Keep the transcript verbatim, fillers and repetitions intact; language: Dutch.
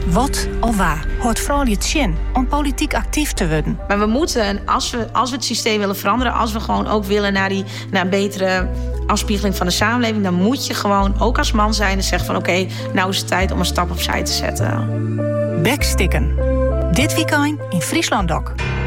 Wat of waar hoort vooral je zin om politiek actief te worden? Maar we moeten, als we, als we het systeem willen veranderen, als we gewoon ook willen naar, die, naar een betere afspiegeling van de samenleving, dan moet je gewoon ook als man zijn en zeggen van oké, okay, nou is het tijd om een stap opzij te zetten. Bekstikken. Dit weekend in Friesland Doc.